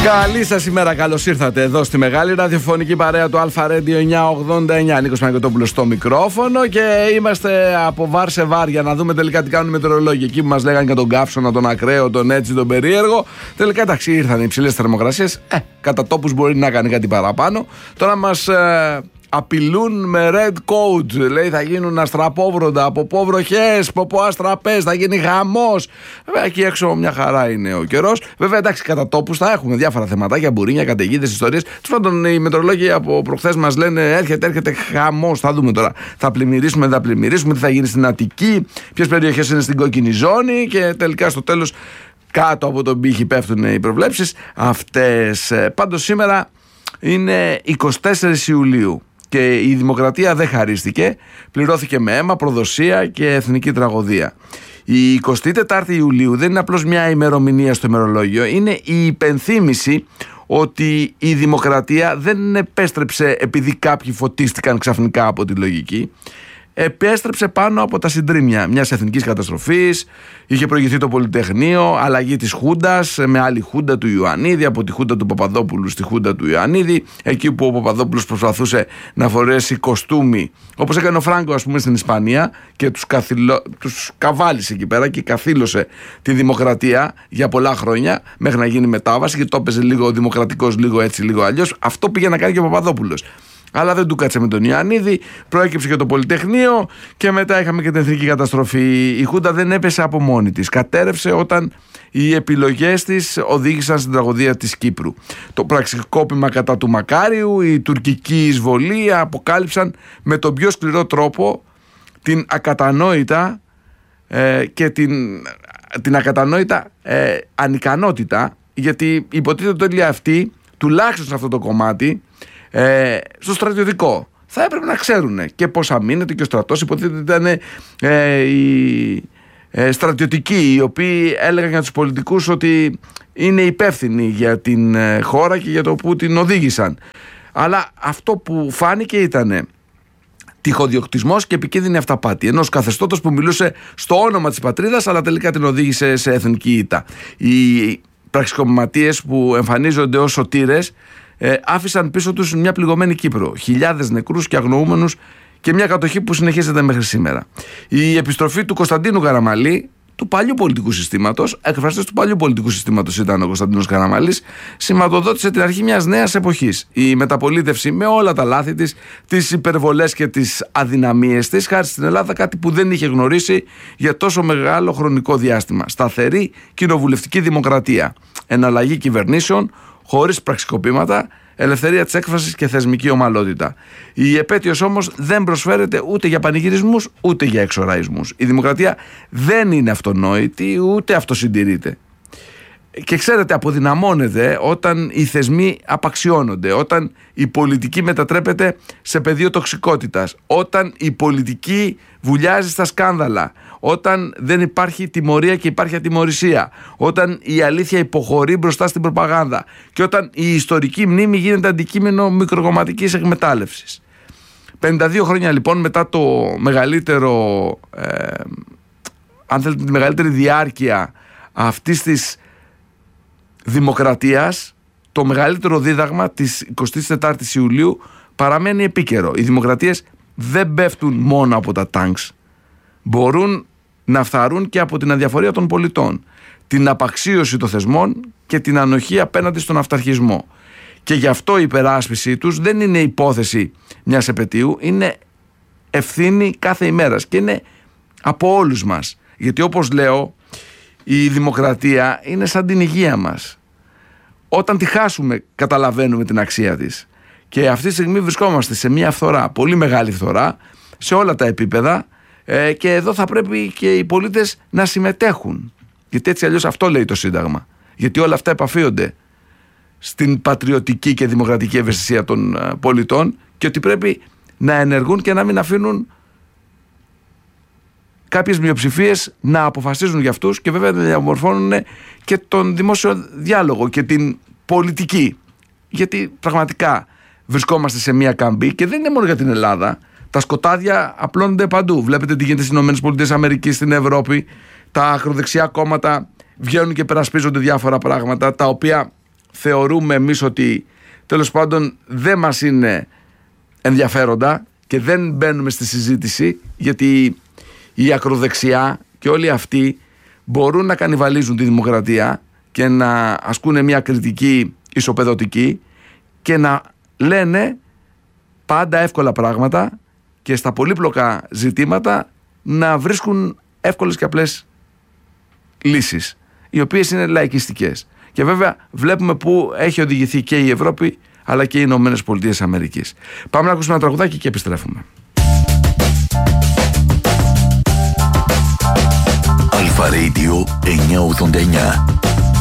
Καλή σας ημέρα, καλώς ήρθατε εδώ στη μεγάλη ραδιοφωνική παρέα του Αλφα Radio 989. Νίκος Παναγιωτόπουλος στο μικρόφωνο και είμαστε από βάρ σε βάρ για να δούμε τελικά τι κάνουν οι μετεωρολόγοι. Εκεί που μας λέγανε για τον καύσωνα, τον ακραίο, τον έτσι, τον περίεργο. Τελικά εντάξει, ήρθαν οι υψηλές θερμοκρασίες. Κατά τόπους μπορεί να κάνει κάτι παραπάνω. Τώρα μας απειλούν με red coat. Λέει θα γίνουν αστραπόβροντα, ποποβροχές, ποποαστραπές, θα γίνει χαμός. Βέβαια εκεί έξω μια χαρά είναι ο καιρός. Βέβαια εντάξει, κατά τόπους θα έχουμε διάφορα θεματάκια, μπουρίνια, καταιγίδες, ιστορίες. Τους πάντων οι μετεωρολόγοι από προχθές μας λένε έρχεται χαμός. Θα δούμε τώρα. Θα πλημμυρίσουμε, δεν θα πλημμυρίσουμε, τι θα γίνει στην Αττική, ποιες περιοχές είναι στην κόκκινη ζώνη και τελικά στο τέλος κάτω από τον πύχη πέφτουν οι προβλέψεις αυτές. Πάντως σήμερα είναι 24 Ιουλίου. Και η δημοκρατία δεν χαρίστηκε, πληρώθηκε με αίμα, προδοσία και εθνική τραγωδία. Η 24η Ιουλίου δεν είναι απλώς μια ημερομηνία στο ημερολόγιο, είναι η υπενθύμηση ότι η δημοκρατία δεν επέστρεψε επειδή κάποιοι φωτίστηκαν ξαφνικά από τη λογική. Επέστρεψε πάνω από τα συντρίμμια μιας εθνικής καταστροφής. Είχε προηγηθεί το Πολυτεχνείο, αλλαγή της Χούντας με άλλη Χούντα του Ιωαννίδη, από τη Χούντα του Παπαδόπουλου στη Χούντα του Ιωαννίδη, εκεί που ο Παπαδόπουλος προσπαθούσε να φορέσει κοστούμι, όπως έκανε ο Φράγκο ας πούμε στην Ισπανία, και τους καβάλισε εκεί πέρα και καθήλωσε τη δημοκρατία για πολλά χρόνια μέχρι να γίνει μετάβαση και το έπαιζε λίγο δημοκρατικός, λίγο έτσι, λίγο αλλιώς. Αυτό πήγε να κάνει και ο Παπαδόπουλος. Αλλά δεν του κάτσε με τον Ιωαννίδη, προέκυψε και το Πολυτεχνείο και μετά είχαμε και την εθνική καταστροφή. Η Χούντα δεν έπεσε από μόνη της. Κατέρευσε όταν οι επιλογές της οδήγησαν στην τραγωδία της Κύπρου. Το πραξικόπημα κατά του Μακάριου, η τουρκική εισβολή αποκάλυψαν με τον πιο σκληρό τρόπο την ακατανόητα και την ακατανόητα ανικανότητα, γιατί υποτίθεται ότι αυτοί, τουλάχιστον σε αυτό το κομμάτι, στο στρατιωτικό θα έπρεπε να ξέρουν και πώς αμήνεται, και ο στρατός υποτίθεται ήταν οι στρατιωτικοί οι οποίοι έλεγαν για τους πολιτικούς ότι είναι υπεύθυνοι για την χώρα και για το που την οδήγησαν. Αλλά αυτό που φάνηκε ήταν τυχοδιοκτισμός και επικίνδυνη αυταπάτη ενός καθεστώτος που μιλούσε στο όνομα της πατρίδας αλλά τελικά την οδήγησε σε εθνική ήττα. Οι πραξικοπηματίες που εμφανίζονται ως σωτήρες άφησαν πίσω τους μια πληγωμένη Κύπρο, χιλιάδες νεκρούς και αγνοούμενους και μια κατοχή που συνεχίζεται μέχρι σήμερα. Η επιστροφή του Κωνσταντίνου Καραμαλή, του παλιού πολιτικού συστήματος, εκφραστής του παλιού πολιτικού συστήματος ήταν ο Κωνσταντίνος Καραμαλής, σηματοδότησε την αρχή μιας νέας εποχής. Η μεταπολίτευση με όλα τα λάθη της, τις υπερβολές και τις αδυναμίες της, χάρισε στην Ελλάδα κάτι που δεν είχε γνωρίσει για τόσο μεγάλο χρονικό διάστημα. Σταθερή κοινοβουλευτική δημοκρατία, εναλλαγή κυβερνήσεων, χωρίς πραξικοπήματα, ελευθερία της έκφρασης και θεσμική ομαλότητα. Η επέτειος όμως δεν προσφέρεται ούτε για πανηγυρισμούς ούτε για εξοραϊσμούς. Η δημοκρατία δεν είναι αυτονόητη ούτε αυτοσυντηρείται. Και ξέρετε, αποδυναμώνεται όταν οι θεσμοί απαξιώνονται, όταν η πολιτική μετατρέπεται σε πεδίο τοξικότητας, όταν η πολιτική βουλιάζει στα σκάνδαλα, όταν δεν υπάρχει τιμωρία και υπάρχει ατιμωρησία, όταν η αλήθεια υποχωρεί μπροστά στην προπαγάνδα και όταν η ιστορική μνήμη γίνεται αντικείμενο μικροκομματικής εκμετάλλευσης. 52 χρόνια λοιπόν μετά το μεγαλύτερο, αν θέλετε, τη μεγαλύτερη διάρκεια αυτής της δημοκρατίας, το μεγαλύτερο δίδαγμα της 24ης Ιουλίου παραμένει επίκαιρο. Οι δημοκρατίες δεν πέφτουν μόνο από τα τάγκς. Μπορούν να φθαρούν και από την αδιαφορία των πολιτών, την απαξίωση των θεσμών και την ανοχή απέναντι στον αυταρχισμό. Και γι' αυτό η υπεράσπιση τους δεν είναι υπόθεση μιας επετείου, είναι ευθύνη κάθε ημέρας και είναι από όλους μας. Γιατί όπως λέω, η δημοκρατία είναι σαν την υγεία μας. Όταν τη χάσουμε καταλαβαίνουμε την αξία της. Και αυτή τη στιγμή βρισκόμαστε σε μια φθορά, πολύ μεγάλη φθορά, σε όλα τα επίπεδα, και εδώ θα πρέπει και οι πολίτες να συμμετέχουν. Γιατί έτσι αλλιώς αυτό λέει το Σύνταγμα. Γιατί όλα αυτά επαφίονται στην πατριωτική και δημοκρατική ευαισθησία των πολιτών και ότι πρέπει να ενεργούν και να μην αφήνουν κάποιες μειοψηφίες να αποφασίζουν για αυτούς και βέβαια να διαμορφώνουν και τον δημόσιο διάλογο και την πολιτική. Γιατί πραγματικά βρισκόμαστε σε μια καμπή και δεν είναι μόνο για την Ελλάδα. Τα σκοτάδια απλώνονται παντού. Βλέπετε τι γίνεται στις ΗΠΑ, στην Ευρώπη. Τα ακροδεξιά κόμματα βγαίνουν και περασπίζονται διάφορα πράγματα τα οποία θεωρούμε εμείς ότι τέλος πάντων δεν μας είναι ενδιαφέροντα και δεν μπαίνουμε στη συζήτηση, γιατί η ακροδεξιά και όλοι αυτοί μπορούν να κανιβαλίζουν τη δημοκρατία και να ασκούν μια κριτική ισοπεδωτική και να λένε πάντα εύκολα πράγματα και στα πολύπλοκα ζητήματα να βρίσκουν εύκολες και απλές λύσεις, οι οποίες είναι λαϊκιστικές. Και βέβαια βλέπουμε πού έχει οδηγηθεί και η Ευρώπη αλλά και οι Ηνωμένες Πολιτείες Αμερικής. Πάμε να ακούσουμε ένα τραγουδάκι και επιστρέφουμε. Αλφα Radio 989.